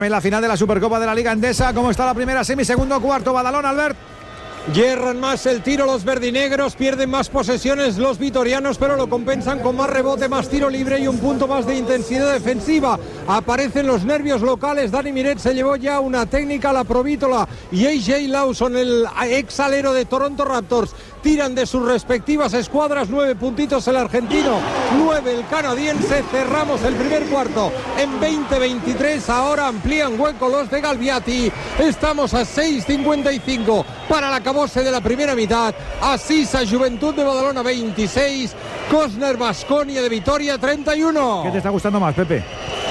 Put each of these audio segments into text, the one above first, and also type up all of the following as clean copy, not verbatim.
En la final de la Supercopa de la Liga Endesa, ¿cómo está la primera semi, segundo, cuarto? Badalona, Albert. Hierran más el tiro los verdinegros, pierden más posesiones los vitorianos, pero lo compensan con más rebote, más tiro libre y un punto más de intensidad defensiva. Aparecen los nervios locales. Dani Miret se llevó ya una técnica a la Provítola y AJ Lawson, el ex alero de Toronto Raptors, tiran de sus respectivas escuadras. 9 puntitos el argentino, 9 el canadiense. Cerramos el primer cuarto en 20-23. Ahora amplían hueco los de Galviati. Estamos a 6:55 para la acabose de la primera mitad. Asisa Juventud de Badalona 26, Cosner Baskonia de Vitoria 31. ¿Qué te está gustando más, Pepe?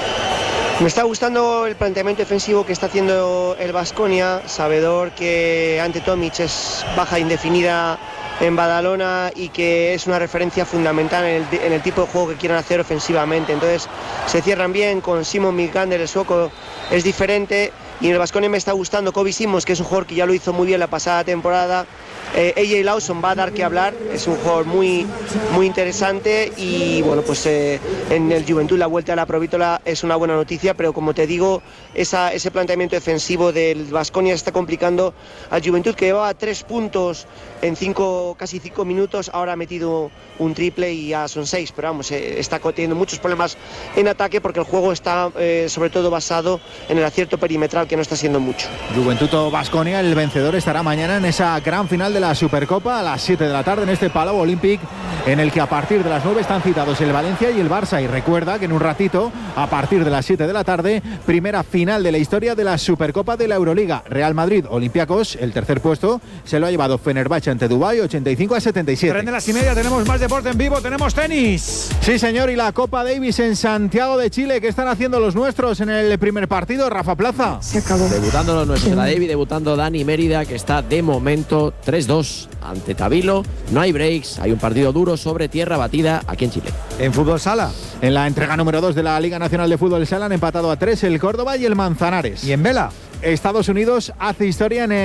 Me está gustando el planteamiento defensivo que está haciendo el Baskonia, sabedor que ante Tomic es baja indefinida en Badalona y que es una referencia fundamental en el tipo de juego que quieren hacer ofensivamente. Entonces se cierran bien con Simon Milkander, el sueco es diferente, y en el Baskonia me está gustando Kobe Simons, que es un jugador que ya lo hizo muy bien la pasada temporada. AJ Lawson va a dar que hablar, es un jugador muy interesante, y bueno, pues en el Juventud la vuelta a la Provítola es una buena noticia, pero como te digo, ese planteamiento defensivo del Baskonia está complicando al Juventud, que llevaba 3 puntos en casi 5 minutos, ahora ha metido un triple y ya son 6, pero vamos, está teniendo muchos problemas en ataque porque el juego está sobre todo basado en el acierto perimetral, que no está siendo mucho. Juventud o Baskonia, el vencedor estará mañana en esa gran final de la Supercopa a las 7 de la tarde en este Palau Olympic, en el que a partir de las 9 están citados el Valencia y el Barça. Y recuerda que en un ratito, a partir de las 7 de la tarde, primera final de la historia de la Supercopa de la Euroliga. Real Madrid, Olympiacos, el tercer puesto se lo ha llevado Fenerbahce ante Dubái, 85-77. Prende las 9:30, tenemos más deporte en vivo, tenemos tenis. Sí, señor, y la Copa Davis en Santiago de Chile. ¿Qué están haciendo los nuestros en el primer partido, Rafa Plaza? Se acabó. Debutando los nuestros en la Davis, debutando Dani Mérida, que está de momento 3-2 ante Tabilo. No hay breaks, hay un partido duro sobre tierra batida aquí en Chile. En fútbol sala, en la entrega número 2 de la Liga Nacional de Fútbol Sala han empatado a 3 el Córdoba y el Manzanares. Y en vela, Estados Unidos hace historia en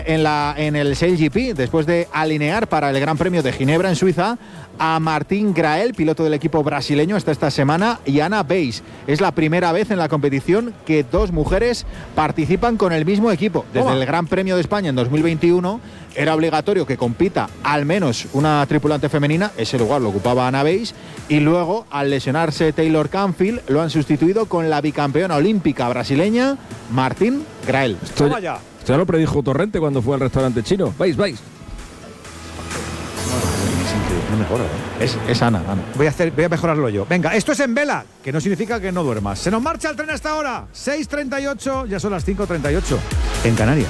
el SailGP después de alinear para el Gran Premio de Ginebra en Suiza a Martín Grael, piloto del equipo brasileño hasta esta semana, y Ana Beis. Es la primera vez en la competición que 2 mujeres participan con el mismo equipo. Desde el Gran Premio de España en 2021 era obligatorio que compita al menos una tripulante femenina, ese lugar lo ocupaba Ana Beis, y luego al lesionarse Taylor Canfield lo han sustituido con la bicampeona olímpica brasileña Martín Grael. Esto ya lo predijo Torrente cuando fue al restaurante chino. Vais. no mejora, ¿eh? Es Ana. Voy a mejorarlo yo. Venga, esto es en vela, que no significa que no duermas. Se nos marcha el tren hasta ahora. 6:38, ya son las 5:38 en Canarias.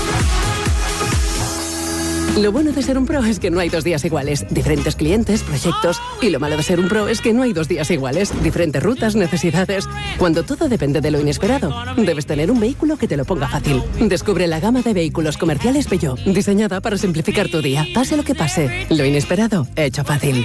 Lo bueno de ser un pro es que no hay 2 días iguales. Diferentes clientes, proyectos. Y lo malo de ser un pro es que no hay 2 días iguales. Diferentes rutas, necesidades. Cuando todo depende de lo inesperado, debes tener un vehículo que te lo ponga fácil. Descubre la gama de vehículos comerciales Peugeot, diseñada para simplificar tu día. Pase lo que pase, lo inesperado, hecho fácil.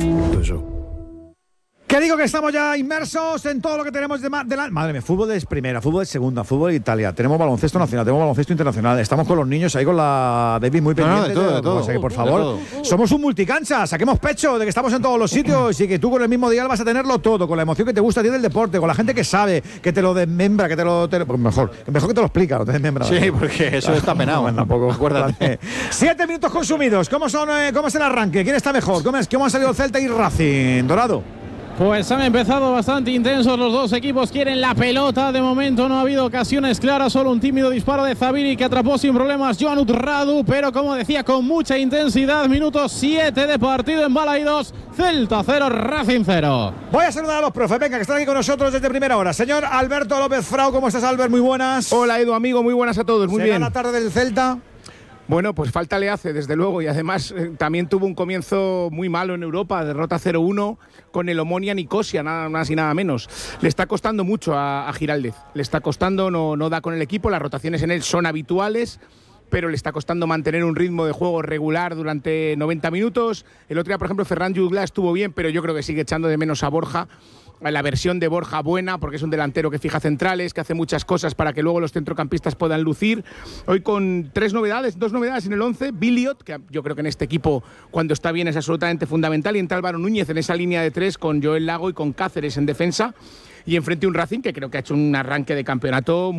¿Qué digo? Que estamos ya inmersos en todo lo que tenemos de la... Madre mía, fútbol es primera, fútbol es segunda, fútbol Italia. Tenemos baloncesto nacional, tenemos baloncesto internacional. Estamos con los niños ahí con la David muy pendiente. De todo. O sea que, por favor, somos un multicancha. Saquemos pecho de que estamos en todos los sitios y que tú con el mismo dial vas a tenerlo todo, con la emoción que te gusta a ti del deporte, con la gente que sabe, que te lo desmembra, que te lo... Pues mejor que te lo explica, no te desmembra. Sí, porque eso está penado. Bueno, tampoco, acuérdate. 7 minutos consumidos. ¿Cómo es el arranque? ¿Quién está mejor? ¿Cómo han salido el Celta y Racing? Dorado. Pues han empezado bastante intensos los dos equipos, quieren la pelota, de momento no ha habido ocasiones claras, solo un tímido disparo de Zabiri que atrapó sin problemas Joanut Radu, pero como decía, con mucha intensidad. Minuto 7 de partido en Balaidos, Celta 0, Racing 0. Voy a saludar a los profes, venga, que están aquí con nosotros desde primera hora. Señor Alberto López Frau, ¿cómo estás, Albert? Muy buenas. Hola, Edu, amigo, muy buenas a todos, muy bien. La tarde del Celta. Bueno, pues falta le hace, desde luego, y además también tuvo un comienzo muy malo en Europa, derrota 0-1 con el Omonia Nicosia, nada más y nada menos. Le está costando mucho a Giraldez, le está costando, no da con el equipo, las rotaciones en él son habituales, pero le está costando mantener un ritmo de juego regular durante 90 minutos. El otro día, por ejemplo, Ferran Jutgla estuvo bien, pero yo creo que sigue echando de menos a Borja, la versión de Borja buena, porque es un delantero que fija centrales, que hace muchas cosas para que luego los centrocampistas puedan lucir. Hoy con dos novedades en el 11. Billiot, que yo creo que en este equipo cuando está bien es absolutamente fundamental, y entra Álvaro Núñez en esa línea de 3 con Joel Lago y con Cáceres en defensa, y enfrente un Racing que creo que ha hecho un arranque de campeonato